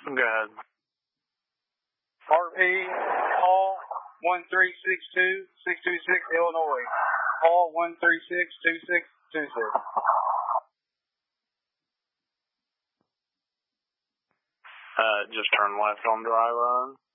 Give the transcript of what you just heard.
Good. RP, Paul 1362, 626 Illinois. Paul 136 2626. Just turn left on dry run.